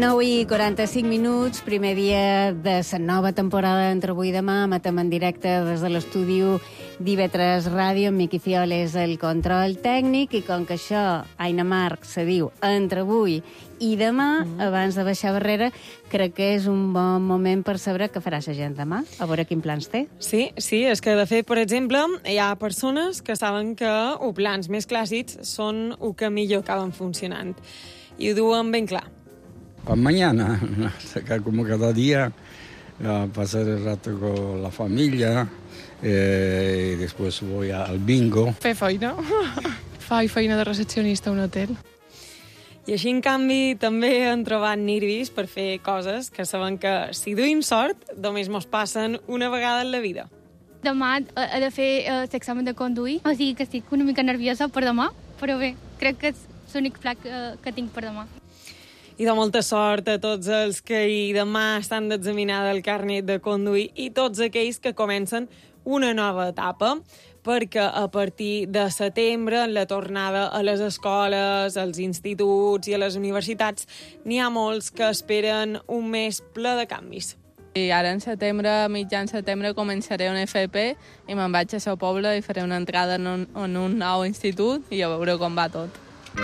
9:45, primer dia de la nova temporada d'Entre avui i demà. Emetem en directe des de l'estudi d'IV3 Ràdio. En Miqui Fiol és el control tècnic i com que això, Aina Marc, se diu Entre avui i demà, abans de baixar barrera, crec que és un bon moment per saber què farà la gent demà, a veure quins plans té. Sí, és que de fet, per exemple, hi ha persones que saben que els plans més clàssics són el que millor acaben funcionant. I ho diuen ben clar. Para mañana, como cada día, pasar el rato con la familia, y después voy al bingo. Fer feina. Faig feina de recepcionista a un hotel. I així, en canvi, també han trobat nervis per fer coses que saben que, si duim sort, només mos passen una vegada en la vida. Demà he de fer l'examen de conduir, o sigui que estic una mica nerviosa per demà, però bé, crec que és l'únic pla que tinc per demà. I de molta sort a tots els que demà estan d'examinar el carnet de conduir i tots aquells que comencen una nova etapa, perquè a partir de setembre, en la tornada a les escoles, als instituts i a les universitats, n'hi ha molts que esperen un mes ple de canvis. I ara en setembre, mitjan setembre, començaré un FP i me'n vaig a seu poble i faré una entrada en un nou institut i a veure com va tot.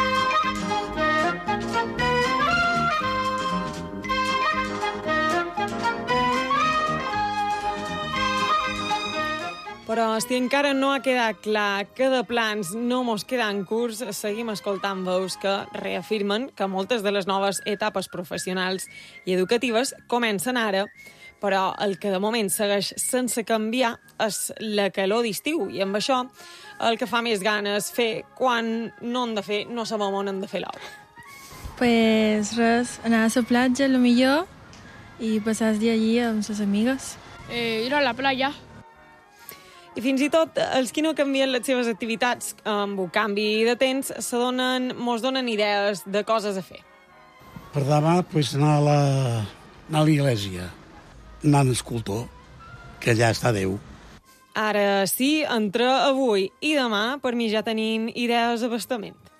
Però si encara no ha quedat clar que de plans no mos queden curts, seguim escoltant veus que reafirmen que moltes de les noves etapes professionals i educatives comencen ara, però el que de moment segueix sense canviar és la calor d'estiu, i amb això el que fa més ganes fer quan no han de fer, no sabem on han de fer l'ou. Pues res, anar a la platja, lo millor, i passar el dia allí amb les amigues. Ir a la playa. I fins i tot els que no canvien les seves activitats amb un canvi de temps mos donen idees de coses a fer. Per demà, pues, anar a l'església, anar a l'escultor, que allà està Déu. Ara sí, entre avui i demà, per mi ja tenim idees a bastament.